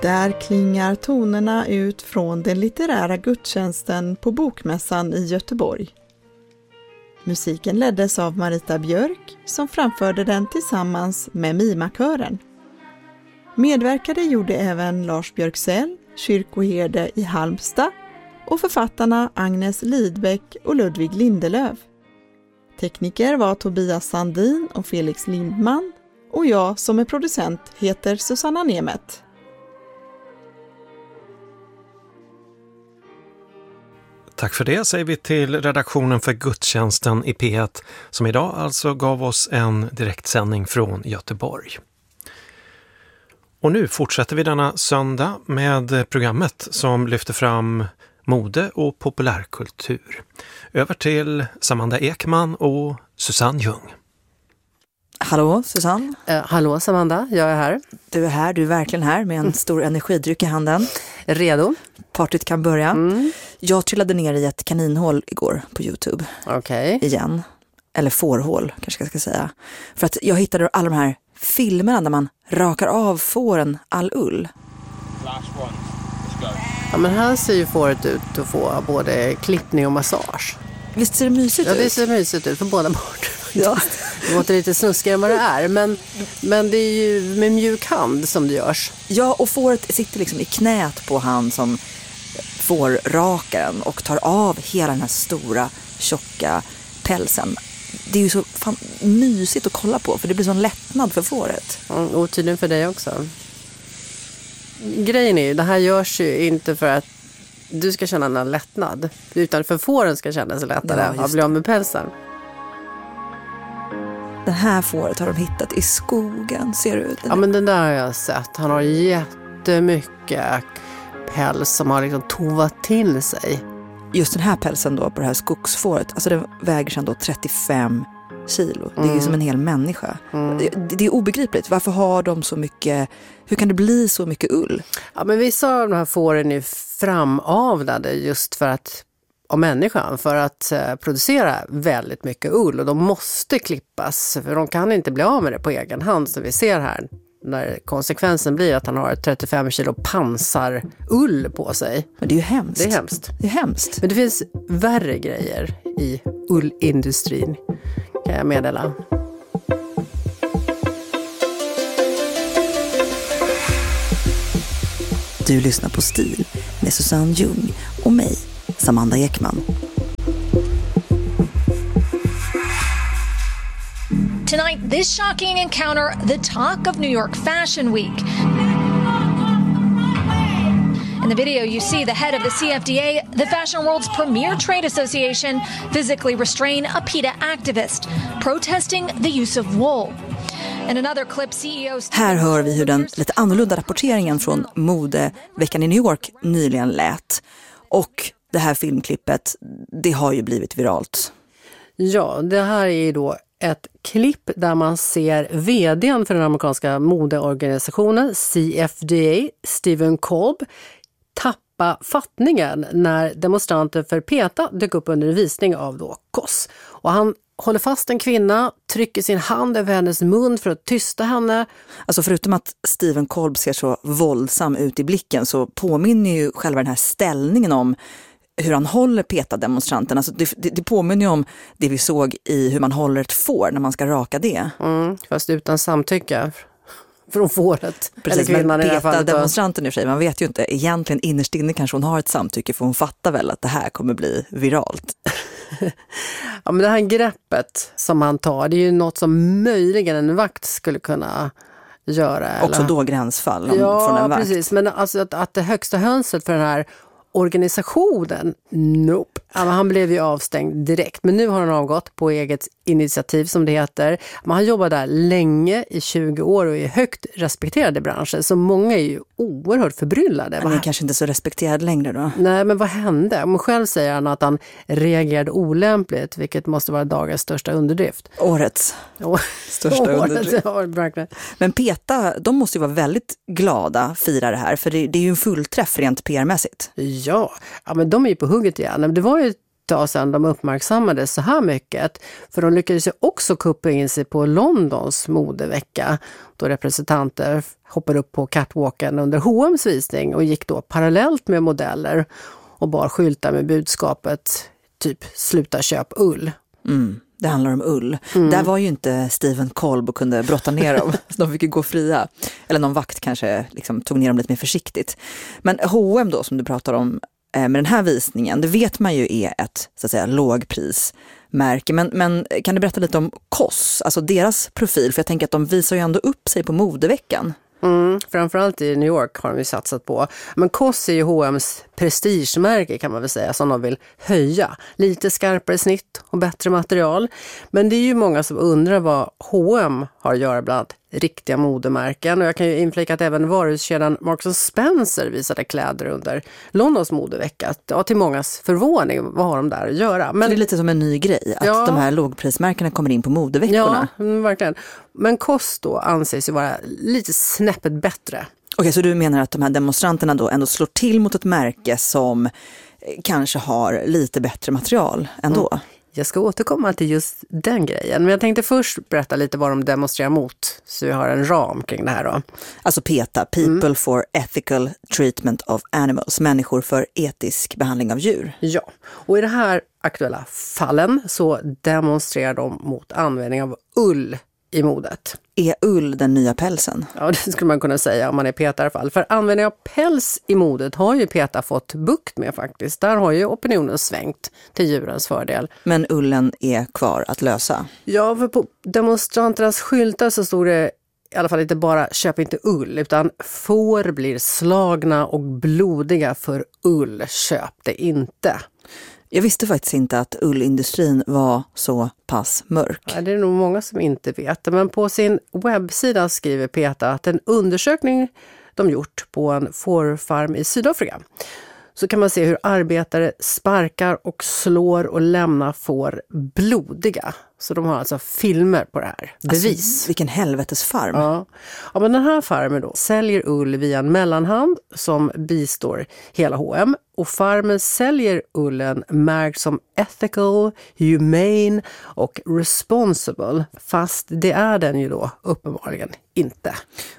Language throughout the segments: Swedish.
Där klingar tonerna ut från den litterära gudstjänsten på Bokmässan i Göteborg. Musiken leddes av Marita Björk som framförde den tillsammans med Mimakören. Medverkade gjorde även Lars Björksell, kyrkoherde i Halmstad och författarna Agnes Lidbeck och Ludvig Lindelöf. Tekniker var Tobias Sandin och Felix Lindman och jag som är producent heter Susanna Nemet. Tack för det säger vi till redaktionen för gudstjänsten i P1 som idag alltså gav oss en direktsändning från Göteborg. Och nu fortsätter vi denna söndag med programmet som lyfter fram mode och populärkultur. Över till Samanda Ekman och Susanne Ljung. Hallå Susanne. Hallå Samanda, jag är här. Du är här, du är verkligen här med en stor energidryck i handen. Redo? Partyt kan börja. Jag trillade ner i ett kaninhål igår på YouTube. Okej. Igen. Eller fårhål kanske jag ska säga. För att jag hittade alla de här filmerna där man rakar av fåren all ull. Ja, men här ser ju fåret ut att få både klippning och massage. Visst ser det mysigt ut? Ja, det ser mysigt ut för båda parter. Ja. Det låter lite snuskigare än vad det är. Men det är ju med mjuk hand som det görs. Ja, och fåret sitter liksom i knät på han som får rakaren och tar av hela den här stora, tjocka pälsen. Det är ju så mysigt att kolla på för det blir sån lättnad för fåret. Och tydligen för dig också. Grejen är ju, det här görs ju inte för att du ska känna en lättnad utan för fåren ska känna sig lättare att bli av med pälsen. Den här fåret har de hittat i skogen, ser du? Ja, men den där har jag sett. Han har jättemycket päls som har liksom tovat till sig. Just den här pälsen då på det här skogsfåret, alltså den väger sedan då 35 kilo. Det är ju som en hel människa. Det är obegripligt. Varför har de så mycket, hur kan det bli så mycket ull? Ja, men vissa av de här fåren är framavlade just för att av människan för att producera väldigt mycket ull och de måste klippas för de kan inte bli av med det på egen hand som vi ser här när konsekvensen blir att han har 35 kilo pansarull på sig. Men det är ju hemskt. Det är hemskt. Det är hemskt. Men det finns värre grejer i ullindustrin kan jag meddela. Du lyssnar på Stil med Susanne Ljung och mig, Samanda Ekman. Tonight, this shocking encounter, the talk of New York Fashion Week. In the video, you see the head of the CFDA, the fashion world's premier trade association, physically restrain a PETA activist, protesting the use of wool. And another clip, CEOs... Här hör vi hur den lite annorlunda rapporteringen från modeveckan i New York nyligen lät. Och det här filmklippet, det har ju blivit viralt. Ja, det här är då ett klipp där man ser vdn för den amerikanska modeorganisationen CFDA, Stephen Kolb, tappa fattningen när demonstranter för PETA dök upp under en visning av då KOS. Och han håller fast en kvinna, trycker sin hand över hennes mun för att tysta henne. Alltså förutom att Stephen Kolb ser så våldsam ut i blicken så påminner ju själva den här ställningen om hur han håller PETA-demonstranten. Alltså det påminner ju om det vi såg i hur man håller ett får när man ska raka det. Fast utan samtycke från fåret. Precis, men PETA-demonstranten i sig, man vet ju inte. Egentligen innerst inne kanske hon har ett samtycke för hon fattar väl att det här kommer bli viralt. Ja, men det här greppet som han tar, det är ju något som möjligen en vakt skulle kunna göra. Också då gränsfall från en vakt. Ja, precis. Men alltså att det högsta hönset för den här organisationen, nope. Ja, han blev ju avstängd direkt. Men nu har han avgått på eget initiativ som det heter. Man har jobbat där länge, i 20 år och är högt respekterad i branschen. Så många är ju oerhört förbryllade. Han är kanske inte så respekterad längre då. Nej, men vad hände? Om själv säger han att han reagerade olämpligt, vilket måste vara dagens största underdrift. Årets största underdrift. Ja, verkligen. Men PETA, de måste ju vara väldigt glada fira det här. För det är ju en fullträff rent PR-mässigt. Ja, men de är ju på hugget igen. Det var ju tag sedan de uppmärksammades så här mycket. För de lyckades ju också kuppa in sig på Londons modevecka då representanter hoppade upp på catwalken under H&M's visning och gick då parallellt med modeller och bar skyltar med budskapet typ sluta köp ull. Det handlar om ull. Där var ju inte Stephen Kolb och kunde brotta ner dem. De fick ju gå fria. Eller någon vakt kanske liksom tog ner dem lite mer försiktigt. Men H&M då som du pratar om med den här visningen, det vet man ju är ett så att säga lågprismärke. Men kan du berätta lite om COS, alltså deras profil? För jag tänker att de visar ju ändå upp sig på modeveckan. Framförallt i New York har de ju satsat på. Men COS är ju H&M's prestigemärke kan man väl säga, som de vill höja. Lite skarpare snitt och bättre material. Men det är ju många som undrar vad H&M har att göra bland annat riktiga modemärken. Och jag kan ju inflika att även varuhuskedjan Marks & Spencer visade kläder under Londons modevecka. Ja, till mångas förvåning, vad har de där att göra? Men det är lite som en ny grej, att de här lågprismärkena kommer in på modeveckorna. Ja, verkligen. Men COS då anses ju vara lite snäppet bättre. Okej, så du menar att de här demonstranterna då ändå slår till mot ett märke som kanske har lite bättre material ändå? Jag ska återkomma till just den grejen. Men jag tänkte först berätta lite vad de demonstrerar mot. Så vi har en ram kring det här då. Alltså PETA, People for Ethical Treatment of Animals. Människor för etisk behandling av djur. Ja, och i det här aktuella fallen så demonstrerar de mot användning av ull i modet. Är ull den nya pälsen? Ja, det skulle man kunna säga om man är PETA i alla fall. För användning av päls i modet har ju PETA fått bukt med faktiskt. Där har ju opinionen svängt till djurens fördel. Men ullen är kvar att lösa? Ja, för på demonstranternas skyltar så stod det i alla fall inte bara köp inte ull, utan får blir slagna och blodiga för ull, köp det inte. Jag visste faktiskt inte att ullindustrin var så pass mörk. Ja, det är nog många som inte vet. Men på sin webbsida skriver PETA att en undersökning de gjort på en fårfarm i Sydafrika. Så kan man se hur arbetare sparkar och slår och lämnar får blodiga. Så de har alltså filmer på det här. Bevis. Alltså, vilken helvetesfarm. Ja, men den här farmen då säljer ull via en mellanhand som bistår hela H&M. Och farmen säljer ullen märkt som ethical, humane och responsible. Fast det är den ju då uppenbarligen inte.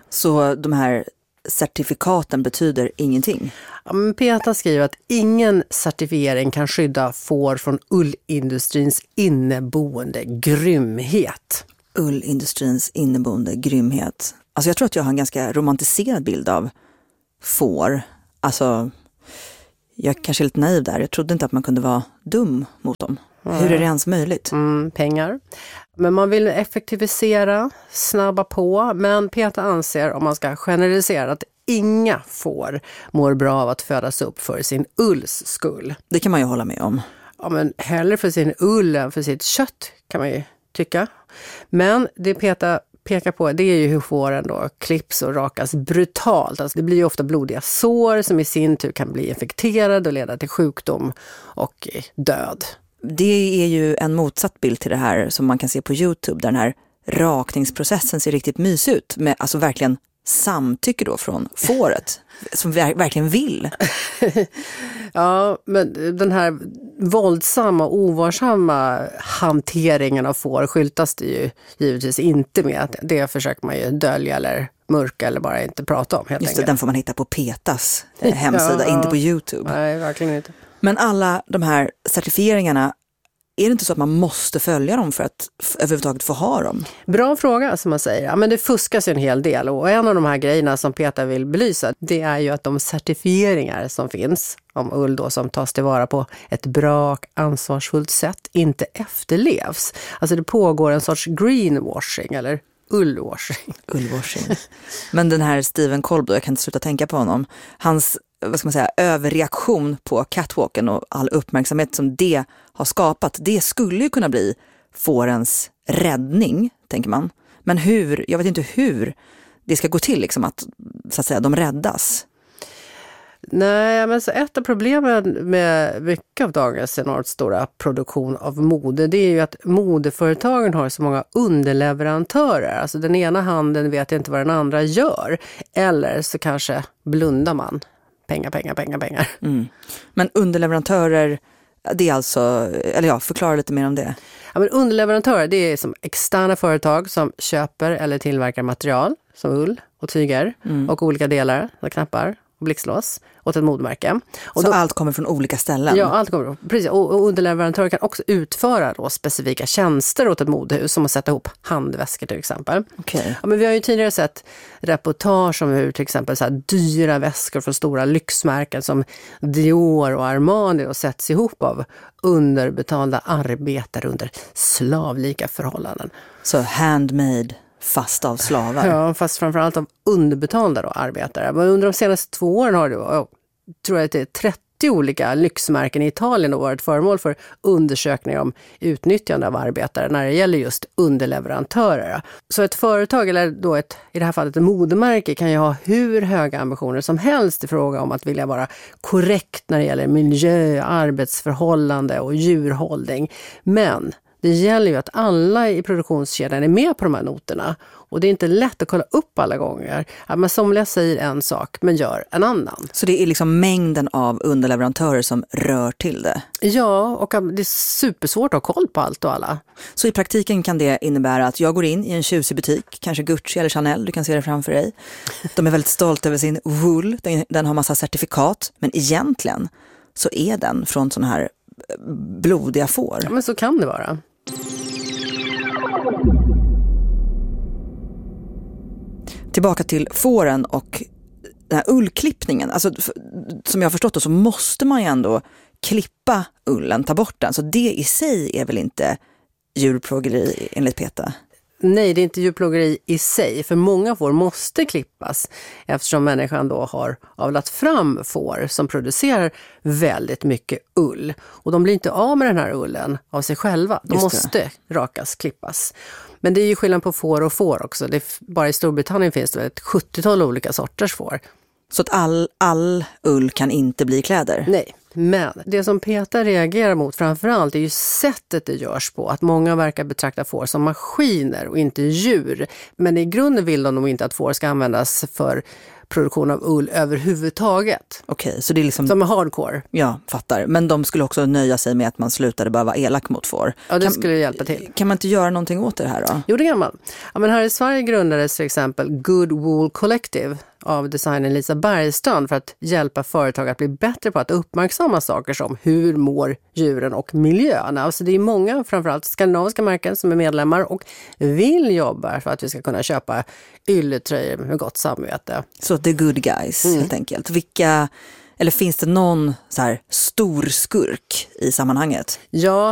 Så de här certifikaten betyder ingenting? Ja, men PETA skriver att ingen certifiering kan skydda får från ullindustrins inneboende grymhet. Ullindustrins inneboende grymhet. Alltså jag tror att jag har en ganska romantiserad bild av får. Alltså jag kanske är lite naiv där. Jag trodde inte att man kunde vara dum mot dem. Hur är det ens möjligt? Pengar. Men man vill effektivisera, snabba på. Men PETA anser, om man ska generalisera, att inga får mår bra av att födas upp för sin ulls skull. Det kan man ju hålla med om. Ja, men hellre för sin ull än för sitt kött kan man ju tycka. Men det PETA pekar på, det är ju hur fåren då klipps och rakas brutalt. Alltså det blir ju ofta blodiga sår som i sin tur kan bli infekterade och leda till sjukdom och död. Det är ju en motsatt bild till det här som man kan se på YouTube, där den här rakningsprocessen ser riktigt mysig ut med alltså verkligen samtycke då från fåret som verkligen vill. Ja, men den här våldsamma, ovarsamma hanteringen av får skyltas det ju givetvis inte med. Det försöker man ju dölja eller mörka eller bara inte prata om helt enkelt. Den får man hitta på PETAs hemsida, inte på YouTube. Nej, verkligen inte. Men alla de här certifieringarna, är det inte så att man måste följa dem för att överhuvudtaget få ha dem? Bra fråga som man säger. Ja, men det fuskas en hel del och en av de här grejerna som PETA vill belysa, det är ju att de certifieringar som finns om ull då som tas tillvara på ett bra ansvarsfullt sätt inte efterlevs. Alltså det pågår en sorts greenwashing eller ullwashing. Ullwashing. Men den här Stephen Kolb då, jag kan inte sluta tänka på honom. Hans, vad ska man säga, överreaktion på catwalken och all uppmärksamhet som det har skapat, det skulle ju kunna bli fårens räddning, tänker man. Men hur, jag vet inte hur det ska gå till liksom att, så att säga, de räddas. Nej, men så ett av problemen med mycket av dagens enormt stora produktion av mode, det är ju att modeföretagen har så många underleverantörer. Alltså den ena handen vet inte vad den andra gör. Eller så kanske blundar man. Pengar. Men underleverantörer, Det är alltså, eller ja, förklara lite mer om det. Ja, men underleverantörer, det är som externa företag som köper eller tillverkar material som ull och tyger och olika delar, knappar och blixtlås åt ett modemärke. Och så allt kommer från olika ställen? Ja, allt kommer från, precis. Och underleverantörer kan också utföra då specifika tjänster åt ett modehus, som att sätta ihop handväskor till exempel. Okay. Ja, men vi har ju tidigare sett reportage om hur till exempel så här dyra väskor från stora lyxmärken som Dior och Armani och sätts ihop av underbetalda arbetare under slavlika förhållanden. Så handmade, fast av slavar? Ja, fast framförallt av underbetalda då, arbetare. Men under de senaste 2 åren har det, tror jag att det är 30 olika lyxmärken i Italien har varit föremål för undersökningar om utnyttjande av arbetare när det gäller just underleverantörer. Så ett företag, eller då i det här fallet ett modemärke, kan ju ha hur höga ambitioner som helst i fråga om att vilja vara korrekt när det gäller miljö, arbetsförhållande och djurhållning. Men det gäller ju att alla i produktionskedjan är med på de här noterna. Och det är inte lätt att kolla upp alla gånger. Att man somliga säger en sak men gör en annan. Så det är liksom mängden av underleverantörer som rör till det? Ja, och det är supersvårt att ha koll på allt och alla. Så i praktiken kan det innebära att jag går in i en tjusig butik, kanske Gucci eller Chanel, du kan se det framför dig. De är väldigt stolta över sin wool, den har massa certifikat. Men egentligen så är den från sån här blodiga får. Ja, men så kan det vara. Tillbaka till fåren och den här ullklippningen. Alltså, som jag har förstått det så måste man ju ändå klippa ullen, ta bort den. Så det i sig är väl inte djurplågeri enligt PETA? Nej, det är inte djurplågeri i sig. För många får måste klippas eftersom människan då har avlat fram får som producerar väldigt mycket ull. Och de blir inte av med den här ullen av sig själva. De måste rakas, klippas. Men det är ju skillnad på får och får också. Bara i Storbritannien finns det ett 70-tal olika sorters får. Så att all ull kan inte bli kläder? Nej, men det som PETA reagerar mot framförallt är ju sättet det görs på. Att många verkar betrakta får som maskiner och inte djur. Men i grunden vill de nog inte att får ska användas för produktion av ull överhuvudtaget. Okej, så det är liksom... Som är hardcore. Ja, fattar. Men de skulle också nöja sig med att man slutade bara vara elak mot får. Ja, det skulle hjälpa till. Kan man inte göra någonting åt det här då? Jo, det kan man. Ja, men här i Sverige grundades till exempel Good Wool Collective av designern Lisa Bergstrand för att hjälpa företag att bli bättre på att uppmärksamma saker som hur mår djuren och miljön. Alltså det är många, framförallt skandinaviska märken som är medlemmar och vill jobba för att vi ska kunna köpa ylletröjor med gott samvete. Så the good guys helt enkelt. Eller finns det någon så här stor skurk i sammanhanget? Ja,